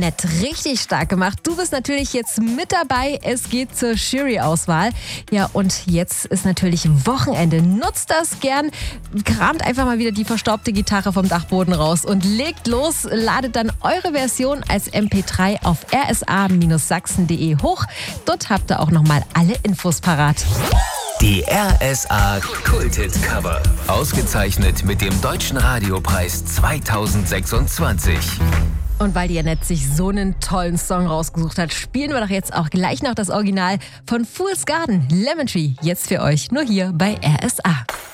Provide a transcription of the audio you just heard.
Annette, richtig stark gemacht. Du bist natürlich jetzt mit dabei. Es geht zur Jury-Auswahl. Ja, und jetzt ist natürlich Wochenende. Nutzt das gern. Kramt einfach mal wieder die verstaubte Gitarre vom Dachboden raus und legt los. Ladet dann eure Version als MP3 auf rsa-sachsen.de hoch. Dort habt ihr auch nochmal alle Infos parat. Die RSA Kulthit-Cover. Ausgezeichnet mit dem Deutschen Radiopreis 2026. Und weil die Annette sich so einen tollen Song rausgesucht hat, spielen wir doch jetzt auch gleich noch das Original von Fool's Garden, Lemon Tree. Jetzt für euch, nur hier bei RSA.